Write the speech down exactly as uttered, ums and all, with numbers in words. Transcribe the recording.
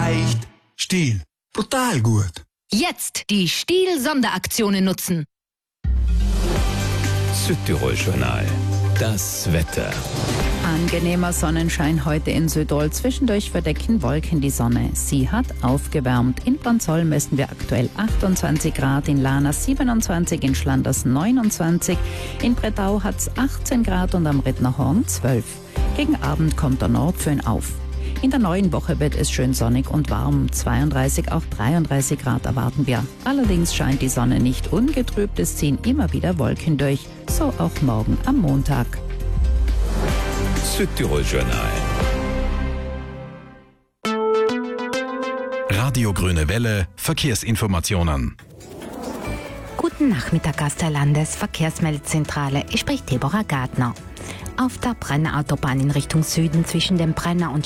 leicht. Stiel, brutal gut. Jetzt die Stiel-Sonderaktionen nutzen. Südtirol-Journal. Das Wetter. Angenehmer Sonnenschein heute in Südtirol. Zwischendurch verdecken Wolken die Sonne. Sie hat aufgewärmt. In Bronzoll messen wir aktuell achtundzwanzig Grad, in Lana siebenundzwanzig, in Schlanders neunundzwanzig, in Bretau hat's achtzehn Grad und am Rittnerhorn zwölf. Gegen Abend kommt der Nordföhn auf. In der neuen Woche wird es schön sonnig und warm. zweiunddreißig, auch dreiunddreißig Grad erwarten wir. Allerdings scheint die Sonne nicht ungetrübt. Es ziehen immer wieder Wolken durch. So auch morgen am Montag. Südtirol-Journal. Radio Grüne Welle, Verkehrsinformationen. Guten Nachmittag aus der Landesverkehrsmeldzentrale. Ich spreche Deborah Gartner. Auf der Brenner Autobahn in Richtung Süden zwischen dem Brenner und